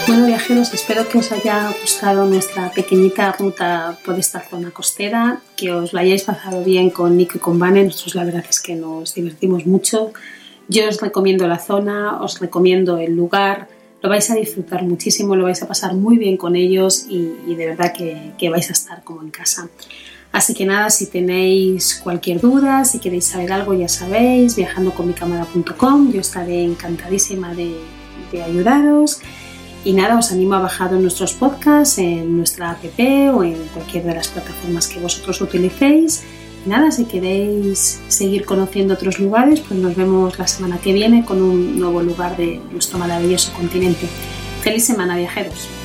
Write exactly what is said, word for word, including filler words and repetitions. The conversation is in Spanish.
Bueno, viajeros, espero que os haya gustado nuestra pequeñita ruta por esta zona costera, que os la hayáis pasado bien con Nico y con Vane. Nosotros la verdad es que nos divertimos mucho. Yo os recomiendo la zona, os recomiendo el lugar, lo vais a disfrutar muchísimo, lo vais a pasar muy bien con ellos y, y de verdad que, que vais a estar como en casa. Así que nada, si tenéis cualquier duda, si queréis saber algo, ya sabéis, viajando con mi cámara punto com, yo estaré encantadísima de, de ayudaros. Y nada, os animo a bajar nuestros podcasts en nuestra app o en cualquier de las plataformas que vosotros utilicéis. Y nada, si queréis seguir conociendo otros lugares, pues nos vemos la semana que viene con un nuevo lugar de nuestro maravilloso continente. ¡Feliz semana, viajeros!